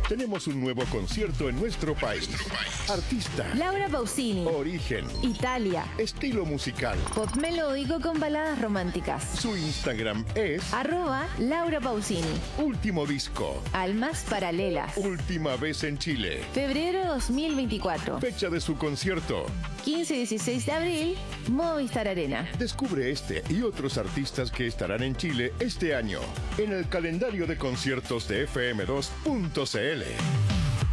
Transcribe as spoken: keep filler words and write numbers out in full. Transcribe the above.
tenemos un nuevo concierto en nuestro país. Artista. Laura Pausini. Origen. Italia. Estilo musical. Pop melódico con baladas románticas. Su Instagram es Arroba Laura Pausini. Último disco. Almas paralelas. Última vez en Chile. Febrero dos mil veinticuatro. Fecha de su concierto. quince y dieciséis de abril, Movistar Arena. Descubre este y otros artistas que estarán en Chile este año en el calendario de conciertos de F M dos punto C L.